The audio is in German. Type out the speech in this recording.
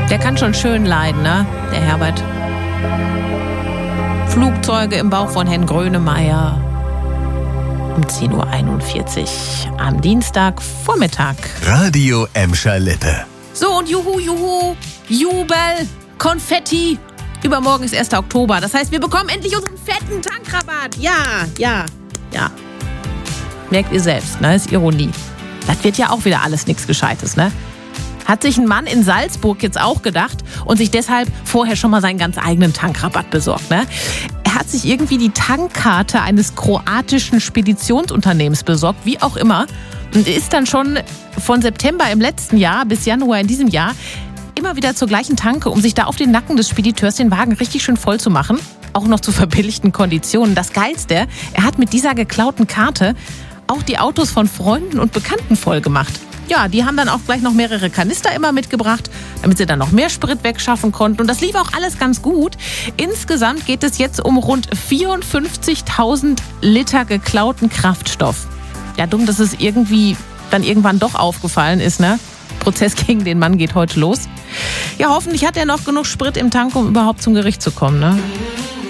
Der kann schon schön leiden, ne? Der Herbert. Flugzeuge im Bauch von Herrn Grönemeyer. Um 10.41 Uhr am Dienstagvormittag. Radio Emscher Lippe. So, und juhu, Jubel, Konfetti. Übermorgen ist 1. Oktober. Das heißt, wir bekommen endlich unseren fetten Tankrabatt. Ja. Merkt ihr selbst, ne? Ist Ironie. Das wird ja auch wieder alles nichts Gescheites, ne? Hat sich ein Mann in Salzburg jetzt auch gedacht und sich deshalb vorher schon mal seinen ganz eigenen Tankrabatt besorgt, ne? Er hat sich irgendwie die Tankkarte eines kroatischen Speditionsunternehmens besorgt, wie auch immer. Und ist dann schon von September im letzten Jahr bis Januar in diesem Jahr immer wieder zur gleichen Tanke, um sich da auf den Nacken des Spediteurs den Wagen richtig schön voll zu machen. Auch noch zu verbilligten Konditionen. Das Geilste, er hat mit dieser geklauten Karte auch die Autos von Freunden und Bekannten voll gemacht. Ja, die haben dann auch gleich noch mehrere Kanister immer mitgebracht, damit sie dann noch mehr Sprit wegschaffen konnten. Und das lief auch alles ganz gut. Insgesamt geht es jetzt um rund 54.000 Liter geklauten Kraftstoff. Ja, dumm, dass es dann irgendwann doch aufgefallen ist, ne? Prozess gegen den Mann geht heute los. Ja, hoffentlich hat er noch genug Sprit im Tank, um überhaupt zum Gericht zu kommen, ne?